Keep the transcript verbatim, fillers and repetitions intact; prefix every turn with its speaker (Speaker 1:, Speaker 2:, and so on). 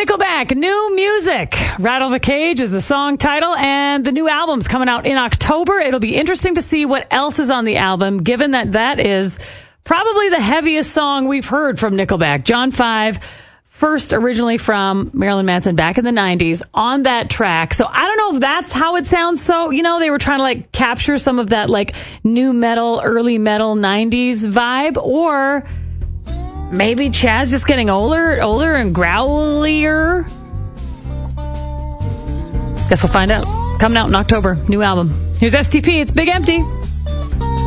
Speaker 1: Nickelback, New Music. Rattle the Cage is the song title, and the new album's coming out in October. It'll be interesting to see what else is on the album, given that that is probably the heaviest song we've heard from Nickelback. John five, first originally from Marilyn Manson back in the nineties, on that track. So I don't know if that's how it sounds. So, you know, they were trying to, like, capture some of that, like, new metal, early metal nineties vibe, or maybe Chaz just getting older, older and growlier. Guess we'll find out. Coming out in October. New album. Here's S T P. It's Big Empty.